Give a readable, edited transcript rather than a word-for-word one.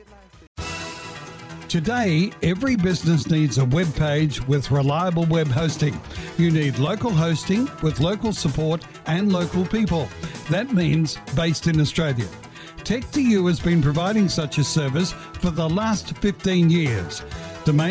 Today, every business needs a web page with reliable web hosting. You need local hosting with local support and local people. That means based in Australia. Tech2U has been providing such a service for the last 15 years. Domain